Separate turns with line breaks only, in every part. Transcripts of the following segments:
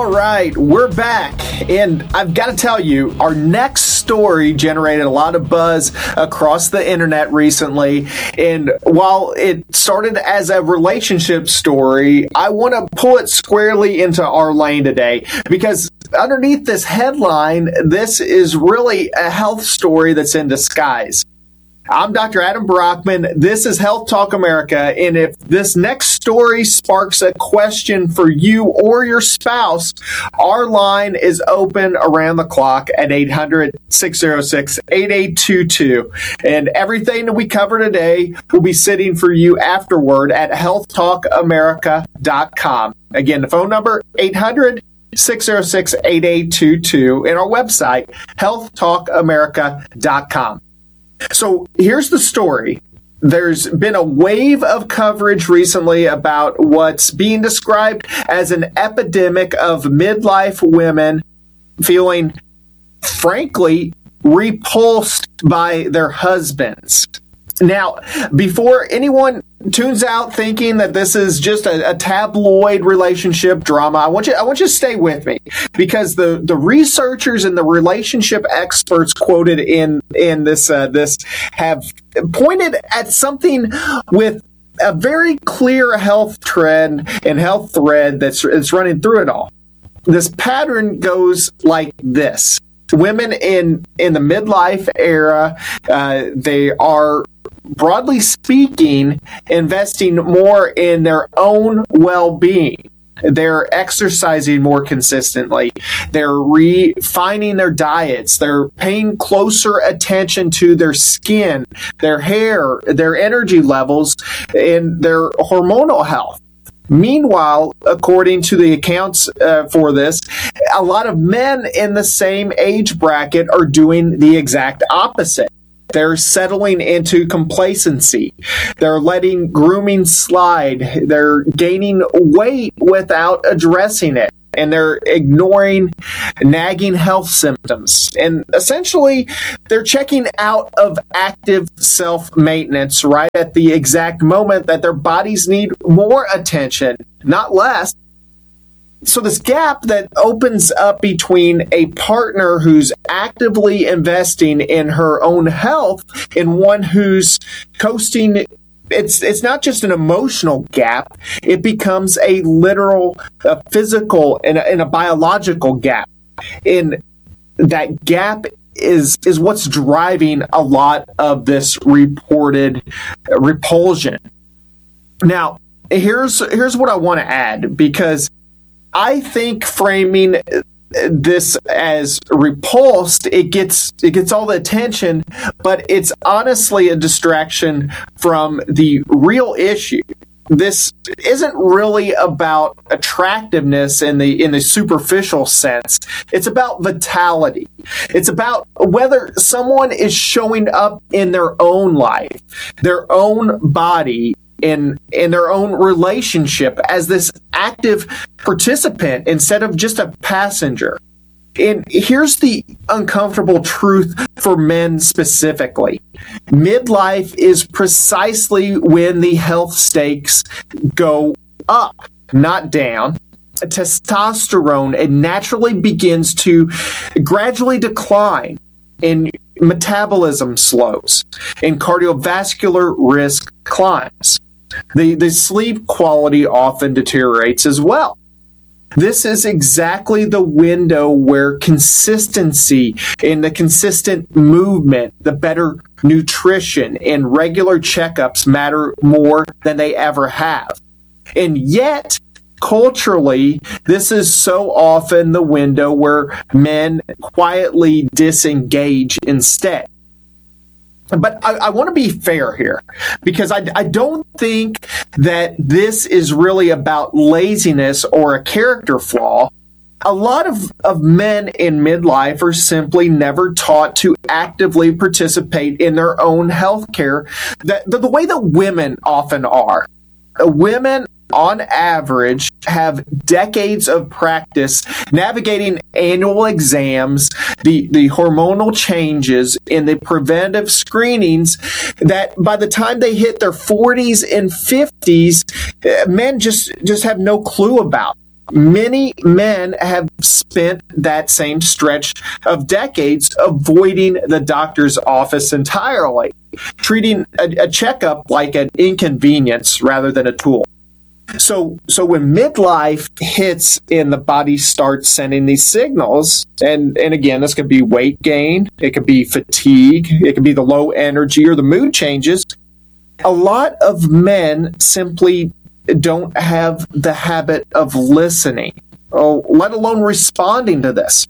All right, we're back, and I've got to tell you, our next story generated a lot of buzz across the internet recently, and while it started as a relationship story, I want to pull it squarely into our lane today, because underneath this headline, this is really a health story that's in disguise. I'm Dr. Adam Brockman. This is Health Talk America. And if this next story sparks a question for you or your spouse, our line is open around the clock at 800-606-8822. And everything that we cover today will be sitting for you afterward at healthtalkamerica.com. Again, the phone number, 800-606-8822, and our website, healthtalkamerica.com. So here's the story. There's been a wave of coverage recently about what's being described as an epidemic of midlife women feeling, frankly, repulsed by their husbands. Now, before anyone tunes out thinking that this is just a tabloid relationship drama, I want you to stay with me, because the researchers and the relationship experts quoted in this have pointed at something with a very clear health trend and health thread that's running through it all. This pattern goes like this. Women in the midlife era, they are, broadly speaking, investing more in their own well-being. They're exercising more consistently. They're refining their diets. They're paying closer attention to their skin, their hair, their energy levels, and their hormonal health. Meanwhile, according to the accounts for this, a lot of men in the same age bracket are doing the exact opposite. They're settling into complacency. They're letting grooming slide. They're gaining weight without addressing it. And they're ignoring nagging health symptoms. And essentially, they're checking out of active self-maintenance right at the exact moment that their bodies need more attention, not less. So this gap that opens up between a partner who's actively investing in her own health and one who's coasting, it's not just an emotional gap. It becomes a literal, a physical, and a biological gap. And that gap is what's driving a lot of this reported repulsion. Now, here's what I want to add, because I think framing this as repulsed, it gets all the attention, but it's honestly a distraction from the real issue. This isn't really about attractiveness in the superficial sense. It's about vitality. It's about whether someone is showing up in their own life, their own body, in their own relationship as this active participant instead of just a passenger. And here's the uncomfortable truth for men specifically. Midlife is precisely when the health stakes go up, not down. Testosterone, it naturally begins to gradually decline, and metabolism slows, and cardiovascular risk climbs. The sleep quality often deteriorates as well. This is exactly the window where consistency and the consistent movement, the better nutrition, and regular checkups matter more than they ever have. And yet, culturally, this is so often the window where men quietly disengage instead. But I want to be fair here, because I don't think that this is really about laziness or a character flaw. A lot of men in midlife are simply never taught to actively participate in their own health care the way that women often are. Women, on average, have decades of practice navigating annual exams, the hormonal changes, and the preventive screenings that by the time they hit their 40s and 50s, men just have no clue about. Many men have spent that same stretch of decades avoiding the doctor's office entirely, treating a checkup like an inconvenience rather than a tool. So when midlife hits and the body starts sending these signals, and again, this could be weight gain, it could be fatigue, it could be the low energy or the mood changes, a lot of men simply don't have the habit of listening, let alone responding to this.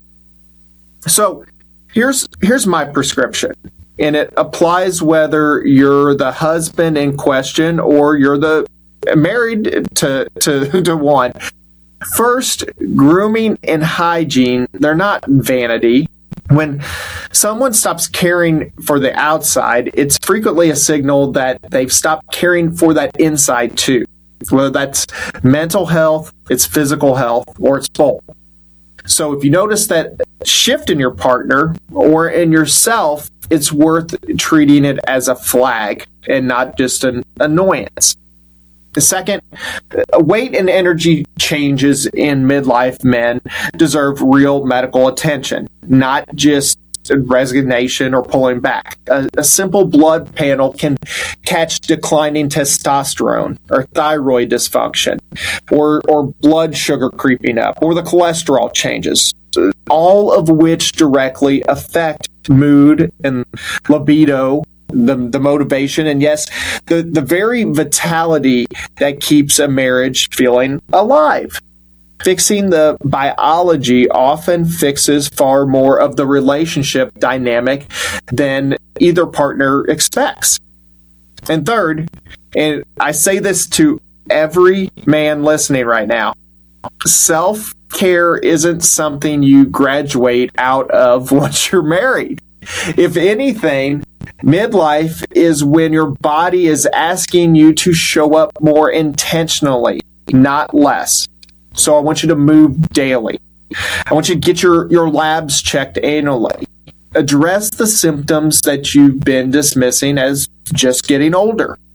So here's my prescription, and it applies whether you're the husband in question or you're the married to one. First, grooming and hygiene, they're not vanity. When someone stops caring for the outside, it's frequently a signal that they've stopped caring for that inside too. Whether that's mental health, it's physical health, or it's both. So if you notice that shift in your partner or in yourself, it's worth treating it as a flag and not just an annoyance. The second, weight and energy changes in midlife men deserve real medical attention, not just resignation or pulling back. A simple blood panel can catch declining testosterone or thyroid dysfunction or blood sugar creeping up or the cholesterol changes, all of which directly affect mood and libido, the motivation, and yes, the very vitality that keeps a marriage feeling alive. Fixing the biology often fixes far more of the relationship dynamic than either partner expects. And third, and I say this to every man listening right now, self-care isn't something you graduate out of once you're married. If anything, midlife is when your body is asking you to show up more intentionally, not less. So I want you to move daily. I want you to get your labs checked annually. Address the symptoms that you've been dismissing as just getting older.